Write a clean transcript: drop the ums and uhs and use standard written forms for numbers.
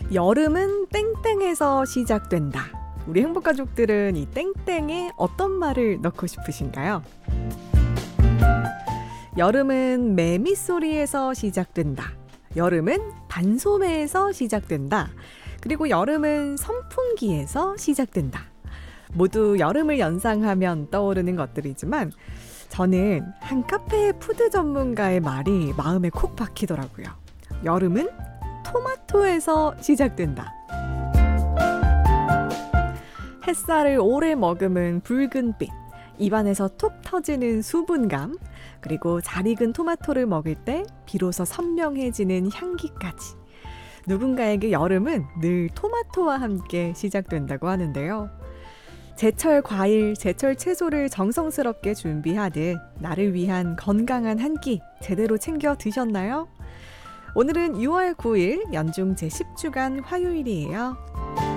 여름은 땡땡에서 시작된다. 우리 행복가족들은 이 땡땡에 어떤 말을 넣고 싶으신가요? 여름은 매미소리에서 시작된다. 여름은 반소매에서 시작된다. 그리고 여름은 선풍기에서 시작된다. 모두 여름을 연상하면 떠오르는 것들이지만 저는 한 카페 푸드 전문가의 말이 마음에 콕 박히더라고요. 여름은 토마토에서 시작된다. 햇살을 오래 머금은 붉은빛, 입안에서 톡 터지는 수분감, 그리고 잘 익은 토마토를 먹을 때 비로소 선명해지는 향기까지. 누군가에게 여름은 늘 토마토와 함께 시작된다고 하는데요. 제철 과일, 제철 채소를 정성스럽게 준비하듯 나를 위한 건강한 한 끼 제대로 챙겨 드셨나요? 오늘은 6월 9일 연중 제10주간 화요일이에요.